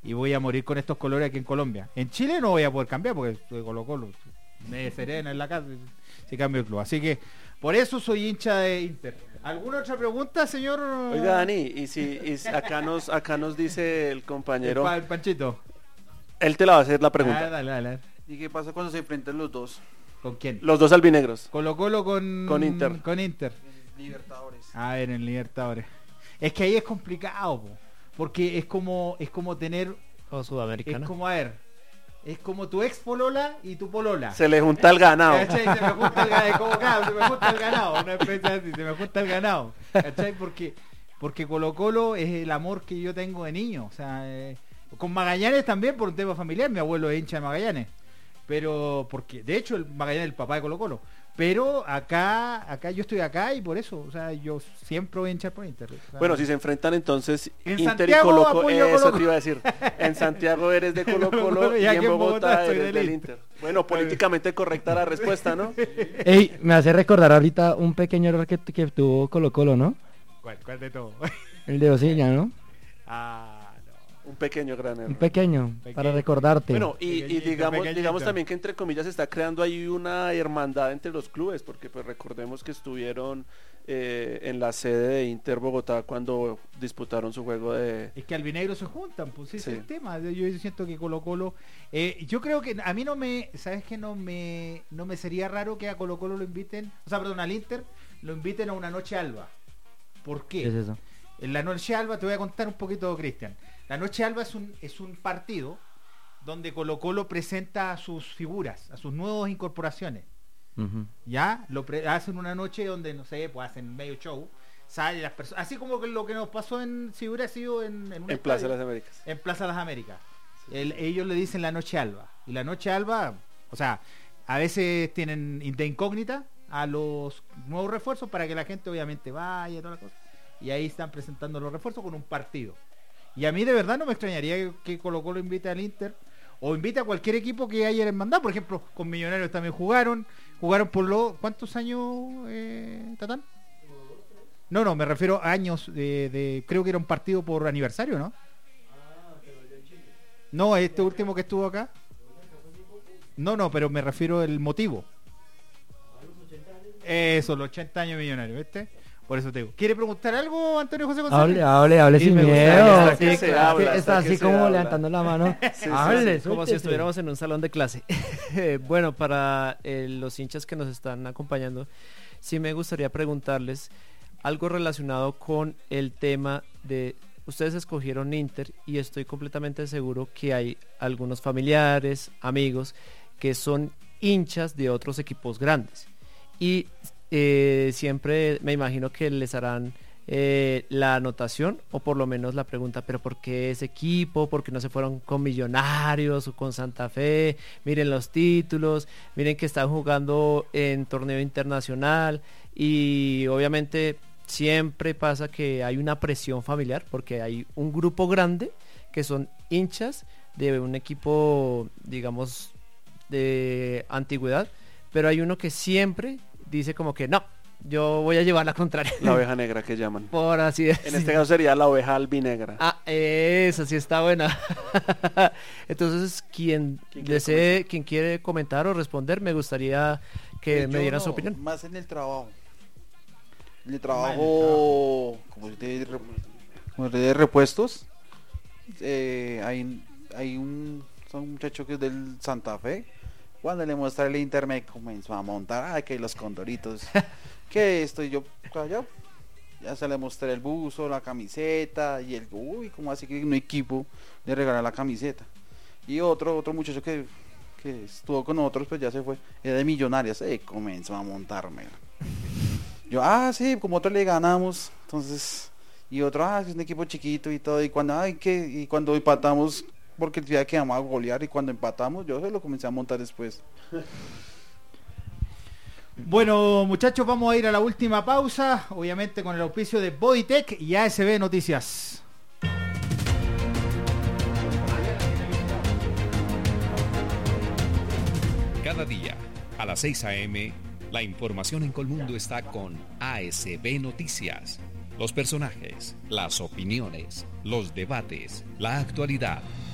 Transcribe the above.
y voy a morir con estos colores aquí en Colombia. En Chile no voy a poder cambiar porque soy Colo-Colo, me serena en la casa si cambio el club. Así que por eso soy hincha de Inter. ¿Alguna otra pregunta, señor? Oiga, Dani, acá nos dice el compañero, El Panchito. él te la va a hacer la pregunta. Dale. ¿Y qué pasa cuando se enfrentan los dos? ¿Con quién? Los dos albinegros. Colo-Colo Con Inter. Con Inter. Libertadores. A ver, en Libertadores. Es que ahí es complicado, porque es como tener... O Sudamericana. Es como, a ver, es como tu ex polola y tu polola. Se le junta el ganado. ¿Cachai? Se me junta el ganado, como, claro, se me junta el ganado, una especie así, se me junta el ganado. ¿Cachai? Porque Colo-Colo es el amor que yo tengo de niño. O sea, con Magallanes también por un tema familiar, mi abuelo es hincha de Magallanes. Pero, porque, de hecho, el Magallanes es el papá de Colo-Colo. Pero acá yo estoy acá y por eso, o sea, yo siempre voy a hinchar por Inter. O sea, bueno, si se enfrentan entonces en Inter Santiago, y Colo-Colo, apoyo a eso Colo-Colo. te iba a decir. En Santiago eres de Colo-Colo y Y aquí en en Bogotá Bogotá soy eres del del Inter. Bueno, políticamente correcta la respuesta, ¿no? Ey, me hace recordar ahorita un pequeño error que tuvo Colo-Colo, ¿no? ¿Cuál de todo? El de Osilla, ¿no? Un pequeño gran error. Un pequeño, para recordarte. Bueno, y Pequeñito. digamos también que entre comillas se está creando ahí una hermandad entre los clubes, porque pues recordemos que estuvieron en la sede de Inter Bogotá cuando disputaron su juego de... Es que albinegros se juntan, pues ese Sí. es el tema. Yo siento que Colo-Colo, yo creo que a mí ¿sabes qué? No me sería raro que a Colo-Colo lo inviten, o sea, perdón, al Inter lo inviten a una noche alba. ¿Por qué? ¿Qué es eso? En la noche alba te voy a contar un poquito, Cristian. La noche alba es un partido donde Colo-Colo presenta a sus figuras, a sus nuevas incorporaciones. Ujú. Ya hacen una noche donde, no sé, pues hacen medio show, salen las personas, así como que lo que nos pasó si hubiera sido en un En Plaza de estadio, las Américas. en Plaza de las Américas. Ellos le dicen la noche alba, y la noche alba, o sea, a veces tienen de incógnita a los nuevos refuerzos para que la gente obviamente vaya y toda la cosa, y ahí están presentando los refuerzos con un partido. Y a mí de verdad no me extrañaría que Colo-Colo invite al Inter o invite a cualquier equipo que haya mandado. Por ejemplo, con Millonarios también jugaron por ¿cuántos años, Tatán? No, me refiero a años creo que era un partido por aniversario, ¿no? No, este último que estuvo acá. No, pero me refiero al motivo. Eso, los 80 años de Millonarios, ¿viste? Por eso te digo. ¿Quiere preguntar algo, Antonio José González? Hable Sí, sin me gustaría, miedo. hasta que se habla, Está hasta que así se como habla. levantando la mano. Hable, Como si suéltese. estuviéramos en un salón de clase. Bueno, para los hinchas que nos están acompañando, sí me gustaría preguntarles algo relacionado con el tema de... Ustedes escogieron Inter y estoy completamente seguro que hay algunos familiares, amigos, que son hinchas de otros equipos grandes. Y siempre me imagino que les harán la anotación o por lo menos la pregunta, pero ¿por qué ese equipo? ¿Por qué no se fueron con Millonarios o con Santa Fe? Miren los títulos, miren que están jugando en torneo internacional y obviamente siempre pasa que hay una presión familiar porque hay un grupo grande que son hinchas de un equipo, digamos, de antigüedad, pero hay uno que siempre dice como que no, yo voy a llevar la contraria. La oveja negra que llaman. Por así decirlo. En este caso sería la oveja albinegra. Ah, esa sí está buena. Entonces, quien desee, quien quiere comentar o responder, me gustaría que me dieran su opinión. Más en el trabajo. En el trabajo, como de repuestos, son un muchacho que es del Santa Fe. Cuando le mostré el Inter me comenzó a montar, que los condoritos, que estoy yo callado. Ya se le mostré el buzo, la camiseta y como así que un equipo le regaló la camiseta. Y otro muchacho que estuvo con nosotros, pues ya se fue, era de Millonarios, comenzó a montarme. Yo, sí, como otro le ganamos, entonces, y otro, es un equipo chiquito y todo, y cuando empatamos, porque el día que vamos a golear, y cuando empatamos, yo se lo comencé a montar después. Bueno, muchachos, vamos a ir a la última pausa, obviamente con el auspicio de Bodytech y ASB Noticias. Cada día, a las 6 a.m., la información en Colmundo está con ASB Noticias. Los personajes, las opiniones, los debates, la actualidad